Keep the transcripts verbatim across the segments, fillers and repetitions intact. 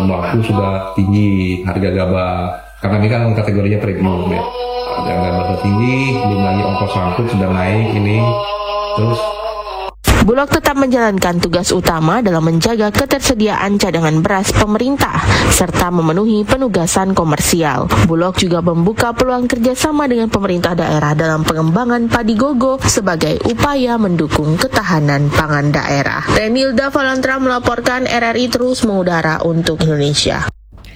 baku sudah tinggi, harga gabah karena ini kan kategorinya premium ya. Harga gabah sudah tinggi, belum lagi ongkos angkut sudah naik ini. Terus Bulog tetap menjalankan tugas utama dalam menjaga ketersediaan cadangan beras pemerintah serta memenuhi penugasan komersial. Bulog juga membuka peluang kerjasama dengan pemerintah daerah dalam pengembangan padi gogo sebagai upaya mendukung ketahanan pangan daerah. Renilda Valantra melaporkan R R I terus mengudara untuk Indonesia.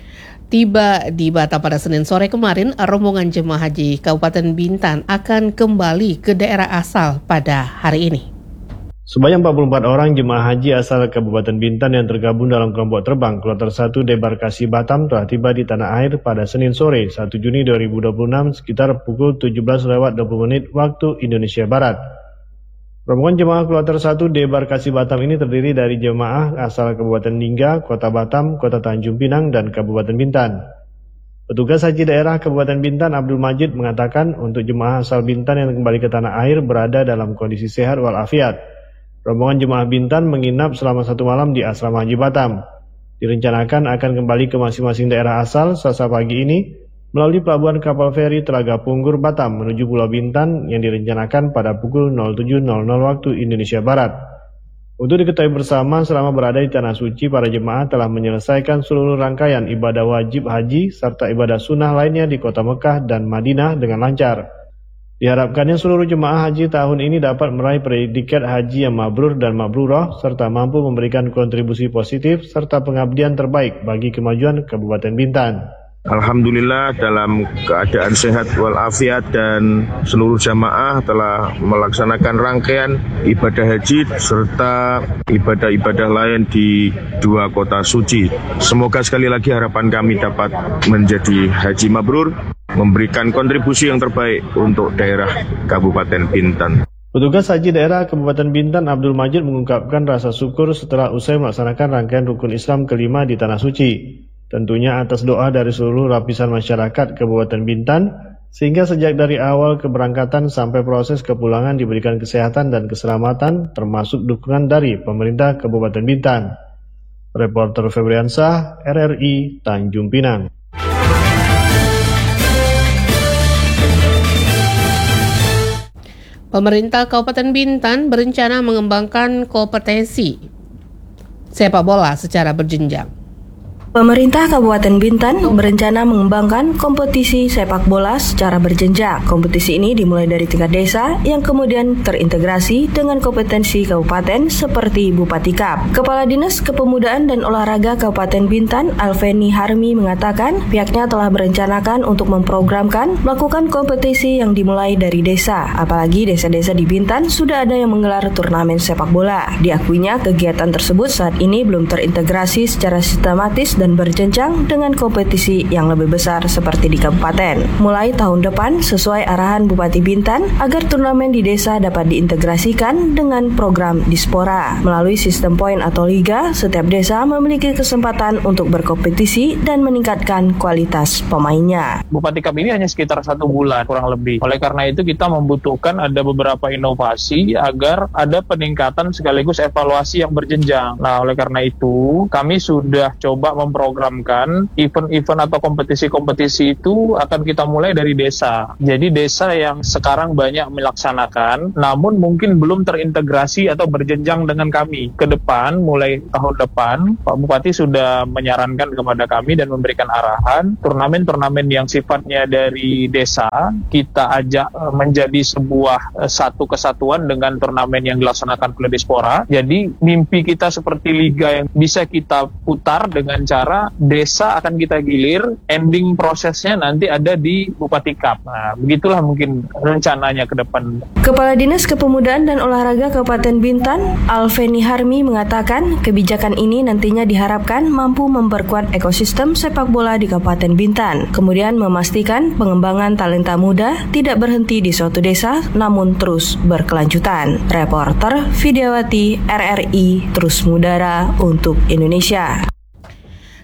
Tiba di Batam pada Senin sore kemarin, rombongan jemaah haji Kabupaten Bintan akan kembali ke daerah asal pada hari ini. Sebanyak empat puluh empat orang jemaah haji asal Kabupaten Bintan yang tergabung dalam kelompok terbang Kloter satu Debarkasi Batam telah tiba di tanah air pada Senin sore satu Juni dua ribu dua puluh enam sekitar pukul tujuh belas lewat dua puluh menit waktu Indonesia Barat. Rombongan jemaah Kloter satu Debarkasi Batam ini terdiri dari jemaah asal Kabupaten Lingga, Kota Batam, Kota Tanjung Pinang, dan Kabupaten Bintan. Petugas Haji Daerah Kabupaten Bintan Abdul Majid mengatakan untuk jemaah asal Bintan yang kembali ke tanah air berada dalam kondisi sehat walafiat. Rombongan jemaah Bintan menginap selama satu malam di Asrama Haji Batam. Direncanakan akan kembali ke masing-masing daerah asal Selasa pagi ini melalui pelabuhan kapal feri Telaga Punggur Batam menuju Pulau Bintan yang direncanakan pada pukul tujuh nol nol waktu Indonesia Barat. Untuk diketahui bersama, selama berada di Tanah Suci, para jemaah telah menyelesaikan seluruh rangkaian ibadah wajib haji serta ibadah sunnah lainnya di kota Mekah dan Madinah dengan lancar. Diharapkannya seluruh jemaah haji tahun ini dapat meraih predikat haji yang mabrur dan mabrurah serta mampu memberikan kontribusi positif serta pengabdian terbaik bagi kemajuan Kabupaten Bintan. Alhamdulillah dalam keadaan sehat walafiat dan seluruh jamaah telah melaksanakan rangkaian ibadah haji serta ibadah-ibadah lain di dua kota suci. Semoga sekali lagi harapan kami dapat menjadi haji mabrur, memberikan kontribusi yang terbaik untuk daerah Kabupaten Bintan. Petugas Haji Daerah Kabupaten Bintan Abdul Majid mengungkapkan rasa syukur setelah usai melaksanakan rangkaian rukun Islam kelima di Tanah Suci. Tentunya atas doa dari seluruh lapisan masyarakat Kabupaten Bintan, sehingga sejak dari awal keberangkatan sampai proses kepulangan diberikan kesehatan dan keselamatan, termasuk dukungan dari pemerintah Kabupaten Bintan. Reporter Febriansah, R R I, Tanjung Pinang. Pemerintah Kabupaten Bintan berencana mengembangkan kompetensi sepak bola secara berjenjang. Pemerintah Kabupaten Bintan berencana mengembangkan kompetisi sepak bola secara berjenjang. Kompetisi ini dimulai dari tingkat desa yang kemudian terintegrasi dengan kompetensi kabupaten seperti Bupati Cup. Kepala Dinas Kepemudaan dan Olahraga Kabupaten Bintan, Alveni Harmi, mengatakan pihaknya telah merencanakan untuk memprogramkan melakukan kompetisi yang dimulai dari desa. Apalagi desa-desa di Bintan sudah ada yang menggelar turnamen sepak bola. Diakuinya kegiatan tersebut saat ini belum terintegrasi secara sistematis dan berjenjang dengan kompetisi yang lebih besar seperti di kabupaten. Mulai tahun depan, sesuai arahan Bupati Bintan, agar turnamen di desa dapat diintegrasikan dengan program Dispora. Melalui sistem poin atau liga, setiap desa memiliki kesempatan untuk berkompetisi dan meningkatkan kualitas pemainnya. Bupati Cup ini hanya sekitar satu bulan kurang lebih. Oleh karena itu kita membutuhkan ada beberapa inovasi agar ada peningkatan sekaligus evaluasi yang berjenjang. Nah, oleh karena itu kami sudah coba memprogramkan event-event atau kompetisi-kompetisi itu akan kita mulai dari desa. Jadi desa yang sekarang banyak melaksanakan, namun mungkin belum terintegrasi atau berjenjang dengan kami. Ke depan, mulai tahun depan, Pak Bupati sudah menyarankan kepada kami dan memberikan arahan, turnamen-turnamen yang sifatnya dari desa, kita ajak menjadi sebuah satu kesatuan dengan turnamen yang dilaksanakan oleh Dispora. Jadi mimpi kita seperti liga yang bisa kita putar dengan cara desa akan kita gilir, ending prosesnya nanti ada di Bupati Cup. Nah, begitulah mungkin rencananya ke depan. Kepala Dinas Kepemudaan dan Olahraga Kabupaten Bintan, Alveni Harmi, mengatakan kebijakan ini nantinya diharapkan mampu memperkuat ekosistem sepak bola di Kabupaten Bintan, kemudian memastikan pengembangan talenta muda tidak berhenti di suatu desa, namun terus berkelanjutan. Reporter Vidyawati, R R I, terus mengudara untuk Indonesia.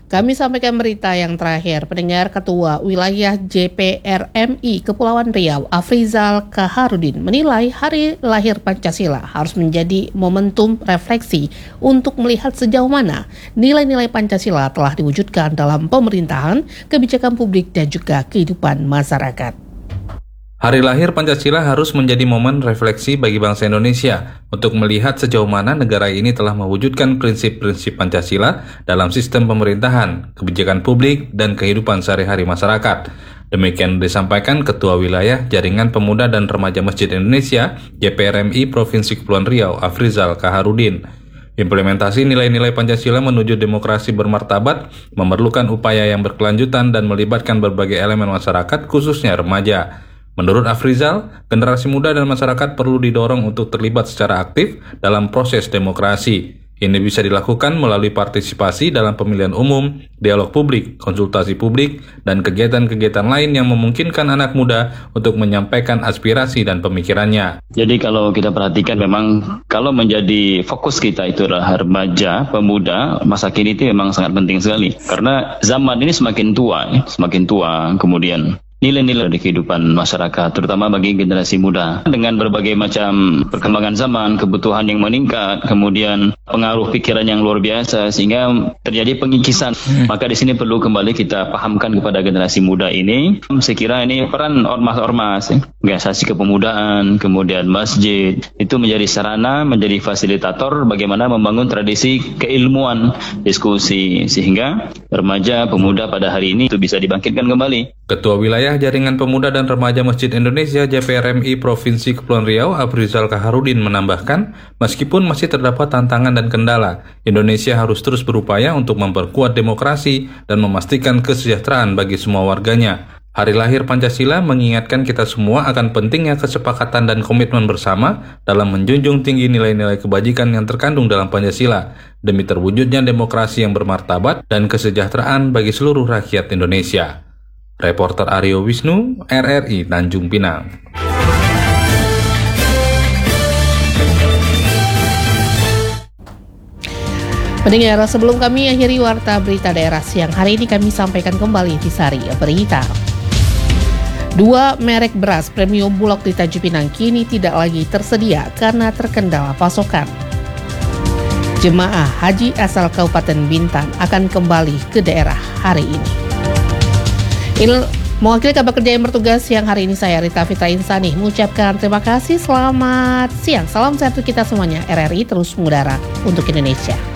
Kami sampaikan berita yang terakhir. Pendengar, Ketua Wilayah J P R M I Kepulauan Riau, Afrizal Kaharudin, menilai Hari Lahir Pancasila harus menjadi momentum refleksi untuk melihat sejauh mana nilai-nilai Pancasila telah diwujudkan dalam pemerintahan, kebijakan publik, dan juga kehidupan masyarakat. Hari lahir Pancasila harus menjadi momen refleksi bagi bangsa Indonesia untuk melihat sejauh mana negara ini telah mewujudkan prinsip-prinsip Pancasila dalam sistem pemerintahan, kebijakan publik, dan kehidupan sehari-hari masyarakat. Demikian disampaikan Ketua Wilayah Jaringan Pemuda dan Remaja Masjid Indonesia J P R M I Provinsi Kepulauan Riau, Afrizal Kaharudin. Implementasi nilai-nilai Pancasila menuju demokrasi bermartabat memerlukan upaya yang berkelanjutan dan melibatkan berbagai elemen masyarakat, khususnya remaja. Menurut Afrizal, generasi muda dan masyarakat perlu didorong untuk terlibat secara aktif dalam proses demokrasi. Ini bisa dilakukan melalui partisipasi dalam pemilihan umum, dialog publik, konsultasi publik, dan kegiatan-kegiatan lain yang memungkinkan anak muda untuk menyampaikan aspirasi dan pemikirannya. Jadi kalau kita perhatikan memang kalau menjadi fokus kita itu adalah remaja, pemuda, masa kini itu memang sangat penting sekali. Karena zaman ini semakin tua, semakin tua, kemudian nilai-nilai di kehidupan masyarakat, terutama bagi generasi muda. Dengan berbagai macam perkembangan zaman, kebutuhan yang meningkat, kemudian pengaruh pikiran yang luar biasa, sehingga terjadi pengikisan. Hmm. Maka di sini perlu kembali kita pahamkan kepada generasi muda ini. Saya kira ini peran ormas-ormas, organisasi kepemudaan, kemudian masjid, itu menjadi sarana, menjadi fasilitator bagaimana membangun tradisi keilmuan, diskusi, sehingga remaja, pemuda pada hari ini itu bisa dibangkitkan kembali. Ketua Wilayah Jaringan Pemuda dan Remaja Masjid Indonesia J P R M I Provinsi Kepulauan Riau, Afrizal Kaharudin menambahkan, meskipun masih terdapat tantangan dan kendala, Indonesia harus terus berupaya untuk memperkuat demokrasi dan memastikan kesejahteraan bagi semua warganya. Hari lahir Pancasila mengingatkan kita semua akan pentingnya kesepakatan dan komitmen bersama dalam menjunjung tinggi nilai-nilai kebajikan yang terkandung dalam Pancasila, demi terwujudnya demokrasi yang bermartabat dan kesejahteraan bagi seluruh rakyat Indonesia. Reporter Aryo Wisnu, R R I Tanjung Pinang. Pendengar, sebelum kami akhiri warta berita daerah siang hari ini, kami sampaikan kembali di Sari Berita. Dua merek beras premium Bulog di Tanjung Pinang kini tidak lagi tersedia karena terkendala pasokan. Jemaah haji asal Kabupaten Bintan akan kembali ke daerah hari ini. Ini mewakili kabar kerja yang bertugas siang hari ini, saya Rita Fitra Insani mengucapkan terima kasih, selamat siang, salam sehat untuk kita semuanya. R R I terus mengudara untuk Indonesia.